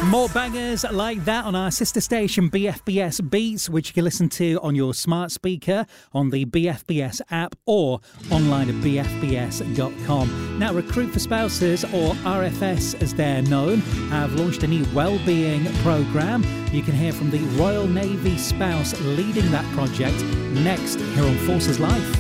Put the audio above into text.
More bangers like that on our sister station BFBS Beats, which you can listen to on your smart speaker, on the BFBS app, or online at bfbs.com. Now, Recruit for Spouses, or RFS as they're known, have launched a new wellbeing programme. You can hear from the Royal Navy spouse leading that project next here on Forces Life.